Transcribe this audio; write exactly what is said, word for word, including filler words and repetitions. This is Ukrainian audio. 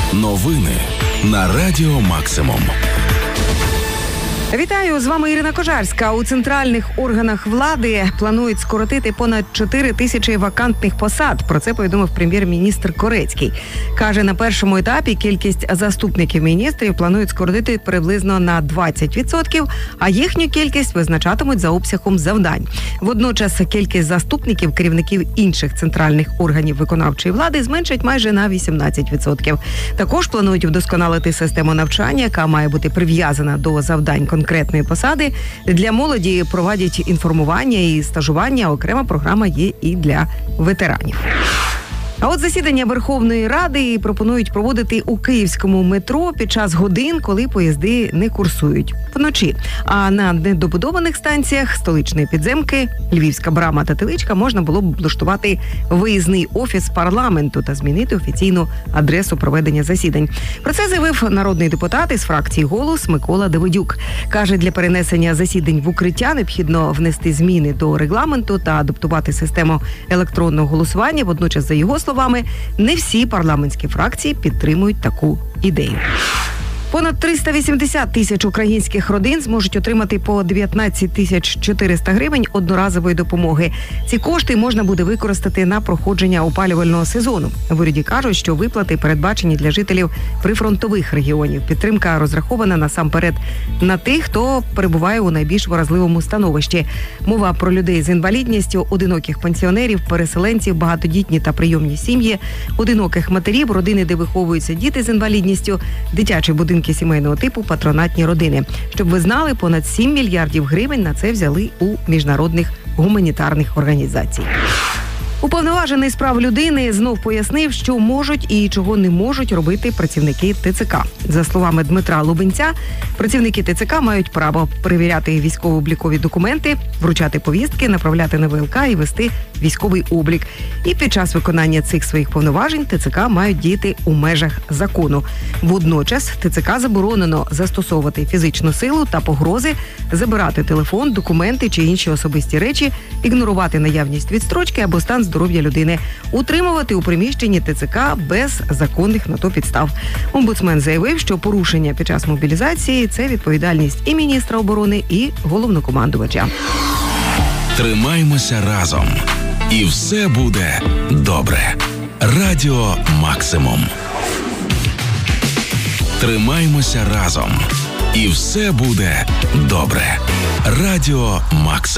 Новини на Радіо Максимум. Вітаю, з вами Ірина Кожарська. У центральних органах влади планують скоротити понад чотири тисячі вакантних посад. Про це повідомив прем'єр-міністр Корецький. Каже, на першому етапі кількість заступників міністрів планують скоротити приблизно на двадцять відсотків, а їхню кількість визначатимуть за обсягом завдань. Водночас кількість заступників керівників інших центральних органів виконавчої влади зменшать майже на вісімнадцять відсотків. Також планують вдосконалити систему навчання, яка має бути прив'язана до завдань конкретної посади. Для молоді проводять інформування і стажування. Окрема програма є і для ветеранів. А от засідання Верховної Ради пропонують проводити у київському метро під час годин, коли поїзди не курсують вночі. А на недобудованих станціях столичної підземки, Львівська брама та Теличка можна було б облаштувати виїзний офіс парламенту та змінити офіційну адресу проведення засідань. Про це заявив народний депутат із фракції «Голос» Микола Давидюк. Каже, для перенесення засідань в укриття необхідно внести зміни до регламенту та адаптувати систему електронного голосування. Водночас, за його словами, не всі парламентські фракції підтримують таку ідею. Понад триста вісімдесят тисяч українських родин зможуть отримати по дев'ятнадцять тисяч чотириста гривень одноразової допомоги. Ці кошти можна буде використати на проходження опалювального сезону. В уряді кажуть, що виплати передбачені для жителів прифронтових регіонів. Підтримка розрахована насамперед на тих, хто перебуває у найбільш вразливому становищі. Мова про людей з інвалідністю, одиноких пенсіонерів, переселенців, багатодітні та прийомні сім'ї, одиноких матерів, родини, де виховуються діти з інвалідністю, дитячі будинки сімейного типу, патронатні родини. Щоб ви знали, понад сім мільярдів гривень на це взяли у міжнародних гуманітарних організацій. Уповноважений з прав людини знов пояснив, що можуть і чого не можуть робити працівники ТЦК. За словами Дмитра Лубенця, працівники ТЦК мають право перевіряти військово-облікові документи, вручати повістки, направляти на ВЛК і вести військовий облік. І під час виконання цих своїх повноважень ТЦК мають діяти у межах закону. Водночас ТЦК заборонено застосовувати фізичну силу та погрози, забирати телефон, документи чи інші особисті речі, ігнорувати наявність відстрочки або стан здоров'я людини, утримувати у приміщенні ТЦК без законних на то підстав. Омбудсмен заявив, що порушення під час мобілізації – це відповідальність і міністра оборони, і головнокомандувача. Тримаймося разом. І все буде добре. Радіо Максимум. Тримаймося разом. І все буде добре. Радіо Максимум.